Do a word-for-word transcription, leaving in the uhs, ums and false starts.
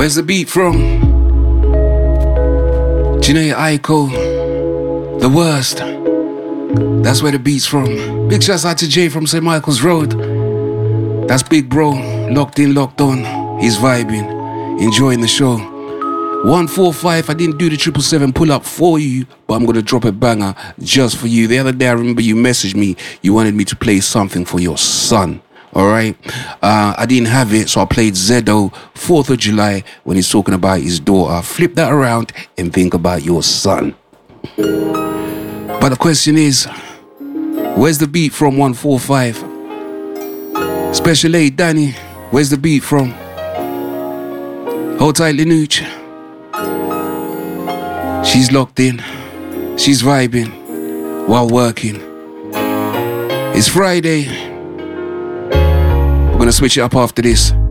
Where's the beat from? Janae Aiko, The Worst. That's where the beat's from. Big shouts out to Jay from Saint Michael's Road. That's Big Bro, locked in, locked on. He's vibing, enjoying the show. one four five, I didn't do the triple seven pull up for you, but I'm gonna drop a banger just for you. The other day I remember you messaged me, you wanted me to play something for your son. Alright, uh, I didn't have it, so I played Zedo, fourth of July, when he's talking about his daughter. Flip that around and think about your son. But the question is, where's the beat from one four five? Special A, Danny, where's the beat from? Hold tight, Linuch. She's locked in, she's vibing while working. It's Friday. We're gonna switch it up after this.